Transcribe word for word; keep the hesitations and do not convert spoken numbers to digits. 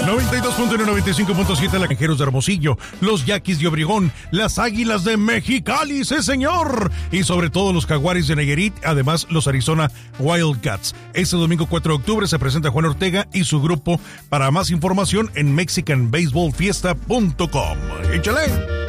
noventa y dos punto uno, noventa y cinco punto siete la Cajeros de Hermosillo, los Yaquis de Obregón, las Águilas de Mexicali, ¡sí señor! Y sobre todo los Jaguares de Nayarit, además los Arizona Wildcats. Este domingo cuatro de octubre se presenta Juan Ortega y su grupo. Para más información en mexican baseball fiesta punto com. ¡Échale!